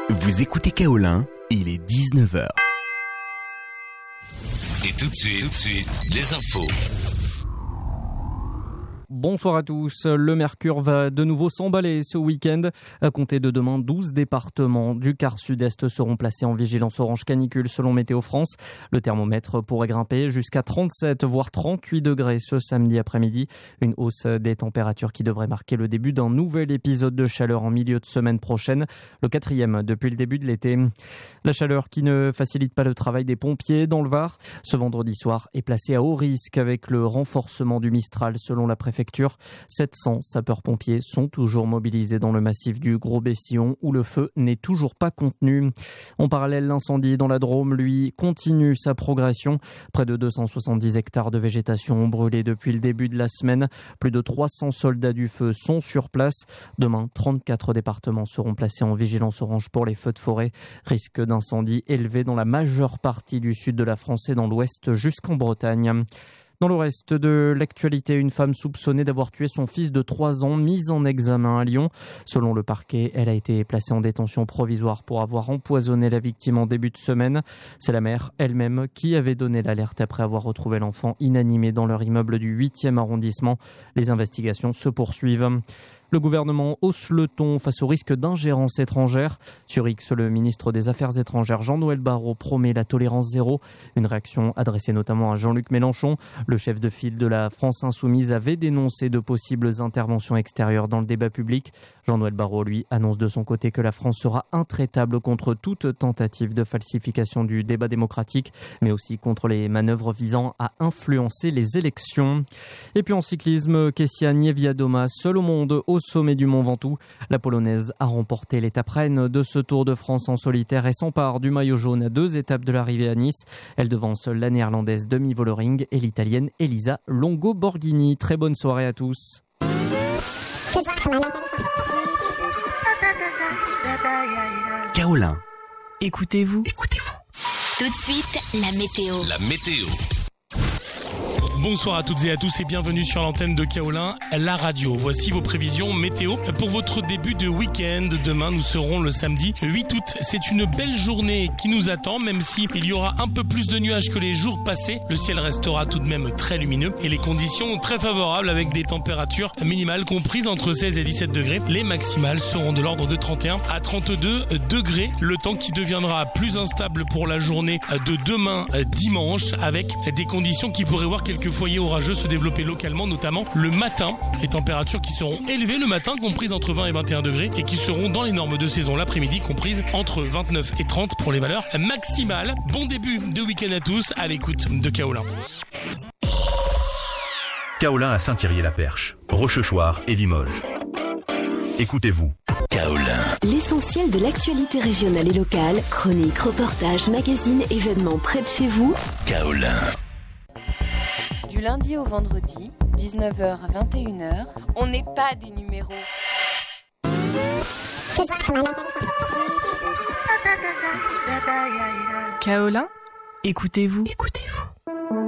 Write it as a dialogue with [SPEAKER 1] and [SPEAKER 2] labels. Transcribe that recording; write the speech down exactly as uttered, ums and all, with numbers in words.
[SPEAKER 1] Vous écoutez Kaolin, il est dix-neuf heures.
[SPEAKER 2] Et tout de suite, tout de suite, les infos.
[SPEAKER 3] Bonsoir à tous. Le mercure va de nouveau s'emballer ce week-end. À compter de demain, douze départements du quart sud-est seront placés en vigilance orange canicule selon Météo France. Le thermomètre pourrait grimper jusqu'à trente-sept voire trente-huit degrés ce samedi après-midi. Une hausse des températures qui devrait marquer le début d'un nouvel épisode de chaleur en milieu de semaine prochaine. Le quatrième depuis le début de l'été. La chaleur qui ne facilite pas le travail des pompiers dans le Var. Ce vendredi soir est placé à haut risque avec le renforcement du Mistral selon la préfecture. sept cents sapeurs-pompiers sont toujours mobilisés dans le massif du Gros-Bessillon où le feu n'est toujours pas contenu. En parallèle, l'incendie dans la Drôme, lui, continue sa progression. Près de deux cent soixante-dix hectares de végétation ont brûlé depuis le début de la semaine. Plus de trois cents soldats du feu sont sur place. Demain, trente-quatre départements seront placés en vigilance orange pour les feux de forêt. Risque d'incendie élevé dans la majeure partie du sud de la France et dans l'ouest jusqu'en Bretagne. Dans le reste de l'actualité, une femme soupçonnée d'avoir tué son fils de trois ans, mise en examen à Lyon. Selon le parquet, elle a été placée en détention provisoire pour avoir empoisonné la victime en début de semaine. C'est la mère elle-même qui avait donné l'alerte après avoir retrouvé l'enfant inanimé dans leur immeuble du huitième arrondissement. Les investigations se poursuivent. Le gouvernement hausse le ton face au risque d'ingérence étrangère. Sur X, le ministre des Affaires étrangères Jean-Noël Barrot promet la tolérance zéro. Une réaction adressée notamment à Jean-Luc Mélenchon. Le chef de file de la France Insoumise avait dénoncé de possibles interventions extérieures dans le débat public. Jean-Noël Barrot, lui, annonce de son côté que la France sera intraitable contre toute tentative de falsification du débat démocratique, mais aussi contre les manœuvres visant à influencer les élections. Et puis en cyclisme, Kessia Niewiadoma, seule au monde au sommet du Mont Ventoux. La Polonaise a remporté l'étape reine de ce Tour de France en solitaire et s'empare du maillot jaune à deux étapes de l'arrivée à Nice. Elle devance la néerlandaise Demi Vollering et l'italienne Elisa Longo-Borghini. Très bonne soirée à tous.
[SPEAKER 1] Kaolin.
[SPEAKER 4] Écoutez-vous.
[SPEAKER 1] Écoutez-vous.
[SPEAKER 5] Tout de suite, la météo.
[SPEAKER 2] La météo.
[SPEAKER 6] Bonsoir à toutes et à tous et bienvenue sur l'antenne de Kaolin, la radio. Voici vos prévisions météo pour votre début de week-end. Demain, nous serons le samedi huit août. C'est une belle journée qui nous attend, même si il y aura un peu plus de nuages que les jours passés. Le ciel restera tout de même très lumineux et les conditions très favorables avec des températures minimales comprises entre seize et dix-sept degrés. Les maximales seront de l'ordre de trente et un à trente-deux degrés. Le temps qui deviendra plus instable pour la journée de demain dimanche avec des conditions qui pourraient voir quelques foyers orageux se développer localement, notamment le matin. Les températures qui seront élevées le matin, comprises entre vingt et vingt et un degrés, et qui seront dans les normes de saison l'après-midi, comprises entre vingt-neuf et trente pour les valeurs maximales. Bon début de week-end à tous, à l'écoute de Kaolin.
[SPEAKER 7] Kaolin à Saint-Thierry-la-Perche, Rochechouart et Limoges. Écoutez-vous.
[SPEAKER 2] Kaolin.
[SPEAKER 8] L'essentiel de l'actualité régionale et locale, chroniques, reportages, magazines, événements près de chez vous.
[SPEAKER 2] Kaolin.
[SPEAKER 9] Du lundi au vendredi, dix-neuf heures à vingt et une heures, on n'est pas des numéros.
[SPEAKER 4] Kaolin, écoutez-vous.
[SPEAKER 8] Écoutez-vous.